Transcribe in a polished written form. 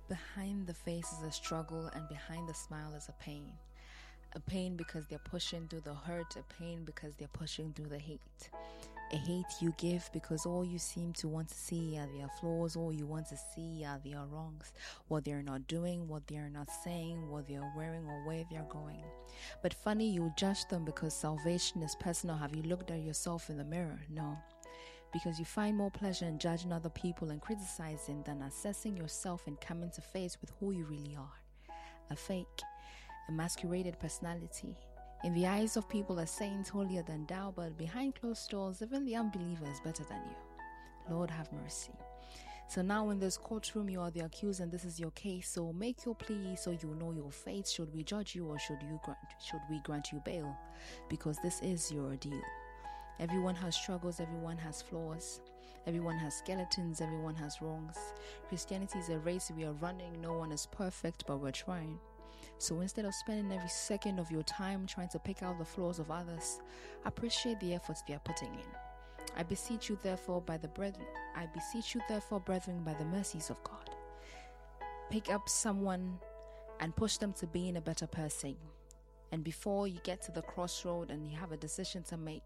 Behind the face is a struggle, and behind the smile is a pain. A pain because they're pushing through the hurt, a pain because they're pushing through the hate. A hate you give because all you seem to want to see are their flaws, all you want to see are their wrongs, what they're not doing, what they're not saying, what they're wearing, or where they're going. But funny, you judge them because salvation is personal. Have you looked at yourself in the mirror? No. Because you find more pleasure in judging other people and criticizing than assessing yourself and coming to face with who you really are. A fake, a masqueraded personality. In the eyes of people, a saint holier than thou, but behind closed doors, even the unbeliever is better than you. Lord have mercy. So now in this courtroom, you are the accused and this is your case. So make your plea so you know your fate. Should we judge you or should we grant you bail? Because this is your ordeal. Everyone has struggles, everyone has flaws, everyone has skeletons, everyone has wrongs. Christianity is a race we are running. No one is perfect, but we're trying. So instead of spending every second of your time trying to pick out the flaws of others, appreciate the efforts they are putting in. I beseech you therefore, brethren, by the mercies of God. Pick up someone and push them to being a better person. And before you get to the crossroad and you have a decision to make,